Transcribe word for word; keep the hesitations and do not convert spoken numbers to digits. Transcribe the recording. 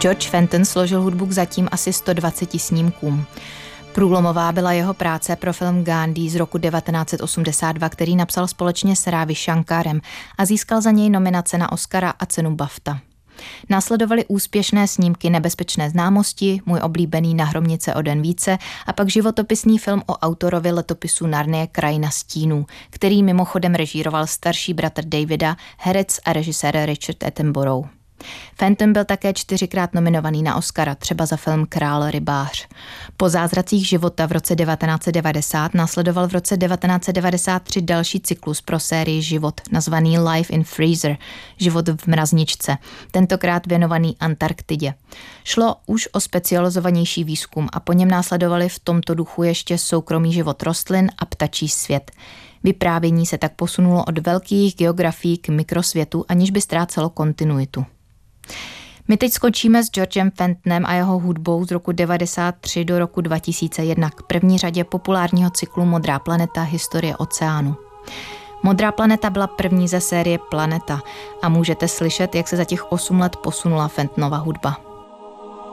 George Fenton složil hudbu k zatím asi sto dvaceti snímkům. Průlomová byla jeho práce pro film Gandhi z roku devatenáct set osmdesát dva, který napsal společně s Ravi Shankarem a získal za něj nominace na Oscara a cenu BAFTA. Následovaly úspěšné snímky Nebezpečné známosti, Můj oblíbený Na hromnice o den více a pak životopisný film o autorovi letopisu Narnie Krajina stínů, který mimochodem režíroval starší bratr Davida, herec a režisér Richard Attenborough. Fenton byl také čtyřikrát nominovaný na Oscara, třeba za film Král rybář. Po Zázracích života v roce devatenáct set devadesát následoval v roce devatenáct set devadesát tři další cyklus pro sérii Život, nazvaný Life in Freezer, Život v mrazničce, tentokrát věnovaný Antarktidě. Šlo už o specializovanější výzkum a po něm následovali v tomto duchu ještě Soukromý život rostlin a Ptačí svět. Vyprávění se tak posunulo od velkých geografií k mikrosvětu, aniž by ztrácelo kontinuitu. My teď skočíme s Georgem Fentonem a jeho hudbou z roku devadesát tři do roku dva tisíce jedna k první řadě populárního cyklu Modrá planeta, historie oceánu. Modrá planeta byla první ze série Planeta a můžete slyšet, jak se za těch osm let posunula Fentonova hudba.